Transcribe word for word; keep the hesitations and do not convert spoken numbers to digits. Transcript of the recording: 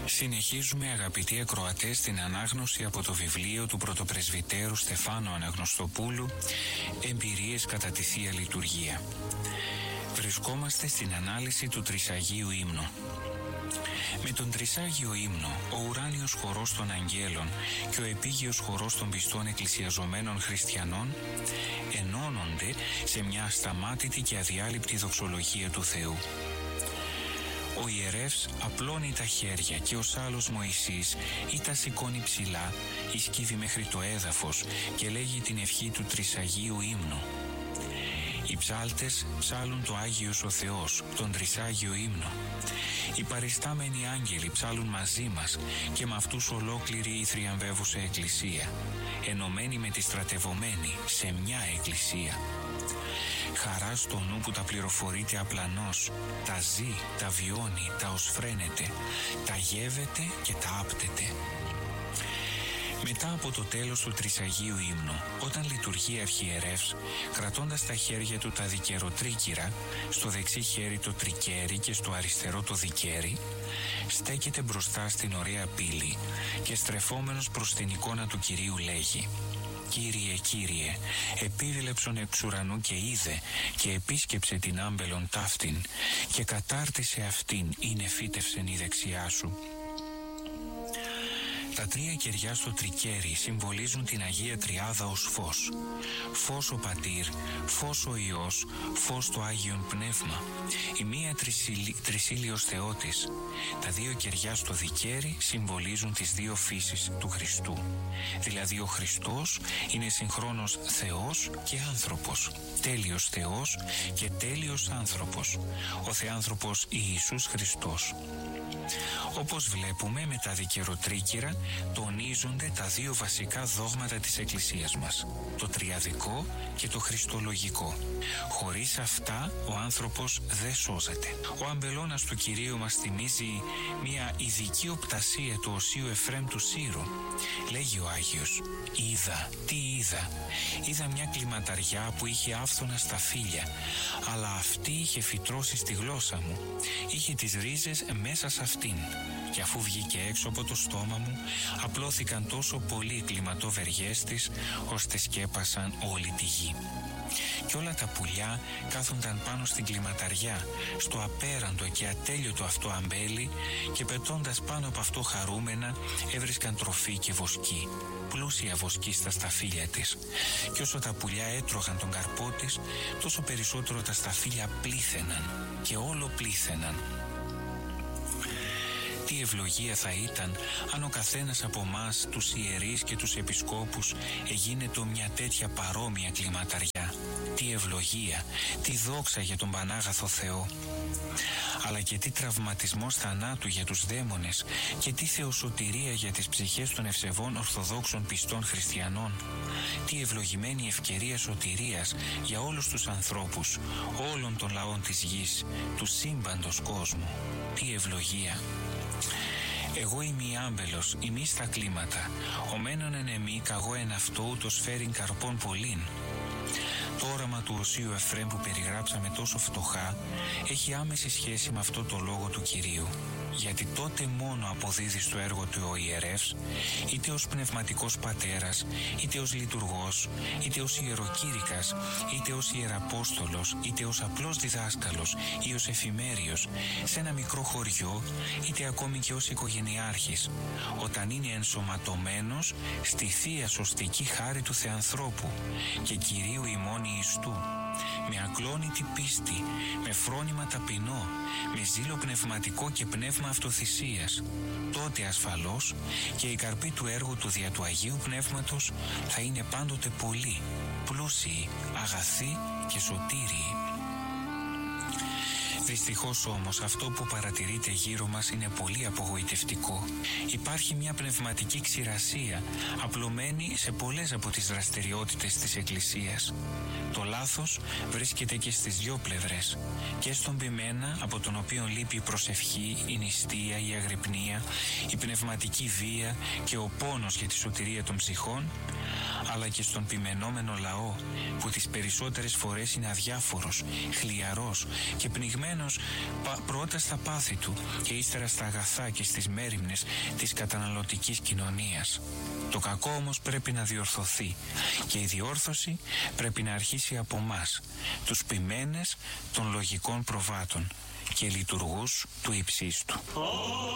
Συνεχίζουμε, αγαπητοί ακροατές, την ανάγνωση από το βιβλίο του πρωτοπρεσβυτέρου Στεφάνου Αναγνωστοπούλου «Εμπειρίες κατά τη Θεία Λειτουργία». Βρισκόμαστε στην ανάλυση του Τρισαγίου Ύμνου. Με τον Τρισάγιο Ύμνο, ο ουράνιος χορός των αγγέλων και ο επίγειος χορός των πιστών εκκλησιαζομένων χριστιανών ενώνονται σε μια ασταμάτητη και αδιάλειπτη δοξολογία του Θεού. Ο ιερεύς απλώνει τα χέρια και ο Σάλλος Μωυσής ή τα σηκώνει ψηλά, ισκύβει μέχρι το έδαφος και λέγει την ευχή του Τρισαγίου Ύμνου. Οι ψάλτες ψάλουν το Άγιος ο Θεός, τον Τρισάγιο Ύμνο. Οι παριστάμενοι άγγελοι ψάλουν μαζί μας και με αυτούς ολόκληρη η θριαμβεύουσα Εκκλησία, ενωμένη με τη στρατευωμένη σε μια Εκκλησία. Χαρά στο νου που τα πληροφορείται απλανός, τα ζει, τα βιώνει, τα οσφραίνεται, τα γεύεται και τα άπτεται. Μετά από το τέλος του Τρισαγίου Ύμνου, όταν λειτουργεί αρχιερεύς, κρατώντας στα χέρια του τα δικαιροτρίκυρα, στο δεξί χέρι το τρικέρι και στο αριστερό το δικέρι, στέκεται μπροστά στην ωραία πύλη και στρεφόμενος προς την εικόνα του Κυρίου λέγει: «Κύριε, Κύριε, επίβλεψον εξ ουρανού και είδε και επίσκεψε την άμπελον ταύτην και κατάρτισε αυτήν είναι φύτευσεν η δεξιά σου». Τα τρία κεριά στο τρικέρι συμβολίζουν την Αγία Τριάδα ως φως. Φως ο Πατήρ, φως ο Υιός, φως το Άγιον Πνεύμα. Η μία τρισίλι, τρισίλιος Θεότης. Τα δύο κεριά στο δικέρι συμβολίζουν τις δύο φύσεις του Χριστού. Δηλαδή ο Χριστός είναι συγχρόνως Θεός και άνθρωπος. Τέλειος Θεός και τέλειος άνθρωπος. Ο Θεάνθρωπος Ιησούς Χριστός. Όπως βλέπουμε, με τα δικαιροτρίκυρα τονίζονται τα δύο βασικά δόγματα της Εκκλησίας μας, το τριαδικό και το χριστολογικό. Χωρίς αυτά ο άνθρωπος δεν σώζεται. Ο αμπελώνας του Κυρίου μας θυμίζει μια ειδική οπτασία του Οσίου Εφραίμ του Σύρου. Λέγει ο Άγιος: «Είδα, τι είδα, είδα μια κλιματαριά που είχε άφθονα στα φύλλα, αλλά αυτή είχε φυτρώσει στη γλώσσα μου, είχε τις ρίζες μέσα σε αυτήν. Και αφού βγήκε έξω από το στόμα μου, απλώθηκαν τόσο πολλοί οι κλιματοβεριές της, ώστε σκέπασαν όλη τη γη. Και όλα τα πουλιά κάθονταν πάνω στην κλιματαριά, στο απέραντο και ατέλειωτο αυτό αμπέλι, και πετώντας πάνω από αυτό χαρούμενα, έβρισκαν τροφή και βοσκή, πλούσια βοσκή στα σταφύλια της. Και όσο τα πουλιά έτρωγαν τον καρπό της, τόσο περισσότερο τα σταφύλια πλήθαιναν και όλο πλήθαιναν. Τι ευλογία θα ήταν αν ο καθένας από μας, τους ιερείς και τους επισκόπους, εγίνετο μια τέτοια παρόμοια κλιματαριά. Τι ευλογία, τι δόξα για τον Πανάγαθο Θεό. Αλλά και τι τραυματισμός θανάτου για τους δαίμονες και τι θεοσωτηρία για τις ψυχές των ευσεβών Ορθοδόξων πιστών χριστιανών. Τι ευλογημένη ευκαιρία σωτηρίας για όλους τους ανθρώπους, όλων των λαών της γης, του σύμπαντος κόσμου. Τι ευλογία. Εγώ είμαι η άμπελος, ημί στα κλίματα, ο μένον εν εμεί, καγώ εν αυτό, ούτως φέρειν καρπών πολλήν. Το όραμα του Οσίου Εφραίμ που περιγράψαμε τόσο φτωχά έχει άμεση σχέση με αυτό το λόγο του Κυρίου, γιατί τότε μόνο αποδίδει στο έργο του ο ιερεύς, είτε ως πνευματικός πατέρας, είτε ως λειτουργός, είτε ως ιεροκήρυκας, είτε ως ιεραπόστολος, είτε ως απλός διδάσκαλος ή ως εφημέριος, σε ένα μικρό χωριό, είτε ακόμη και ως οικογενειάρχης, όταν είναι ενσωματωμένος στη Θεία Σωστική χάρη του Θεανθρώπου και Κυρίου ημών Ιιστού, με ακλόνητη πίστη, με φρόνημα ταπεινό, με ζήλο πνευματικό και πνεύμα αυτοθυσίας, τότε ασφαλώς και η καρπή του έργου του δια του Αγίου Πνεύματος θα είναι πάντοτε πολλοί, πλούσιοι, αγαθοί και σωτήριοι. Δυστυχώς όμως αυτό που παρατηρείται γύρω μας είναι πολύ απογοητευτικό. Υπάρχει μια πνευματική ξηρασία απλωμένη σε πολλές από τις δραστηριότητες της Εκκλησίας. Το λάθος βρίσκεται και στις δυο πλευρές, και στον ποιμένα, από τον οποίο λείπει η προσευχή, η νηστεία, η αγρυπνία, η πνευματική βία και ο πόνος για τη σωτηρία των ψυχών, αλλά και στον ποιμενόμενο λαό, που τις περισσότερες φορές είναι αδιάφορος, χλιαρός και πνιγμένος εκτεθειμένος πρώτα στα πάθη του και ύστερα στα αγαθά και στις μέριμνες της καταναλωτικής κοινωνίας. Το κακό όμως πρέπει να διορθωθεί και η διόρθωση πρέπει να αρχίσει από μας, τους ποιμένες των λογικών προβάτων και λειτουργούς του ύψίστου.